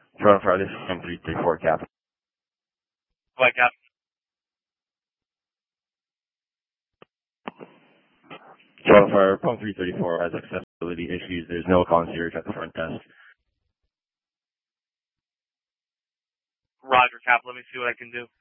Toronto Fire, this is M334 Cap. Go ahead, Cap. Toronto Fire, pump 334 has accessibility issues. There's no concierge at the front desk. Roger, Cap. Let me see what I can do.